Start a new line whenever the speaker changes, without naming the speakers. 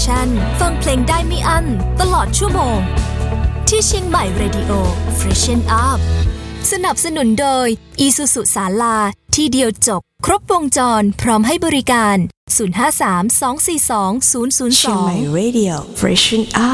ฟังเพลงได้ไม่อั้นตลอดชั่วโมงที่เชียงใหม่ Radio Freshen Up สนับสนุนโดย Isuzu ศาลาที่เดียวจบครบวงจรพร้อมให้บริการ053 242 002
เชียงใหม่ Radio Freshen Up